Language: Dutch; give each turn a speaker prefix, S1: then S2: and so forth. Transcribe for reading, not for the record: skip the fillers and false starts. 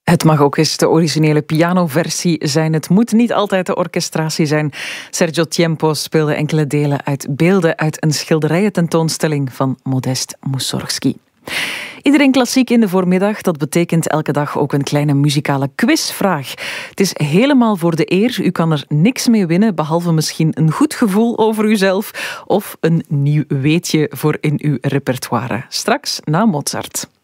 S1: Het mag ook eens de originele pianoversie zijn. Het moet niet altijd de orchestratie zijn. Sergio Tiempo speelde enkele delen uit beelden uit een schilderijententoonstelling van Modest Mussorgsky. Iedereen klassiek in de voormiddag, dat betekent elke dag ook een kleine muzikale quizvraag. Het is helemaal voor de eer. U kan er niks mee winnen, behalve misschien een goed gevoel over uzelf of een nieuw weetje voor in uw repertoire. Straks na Mozart.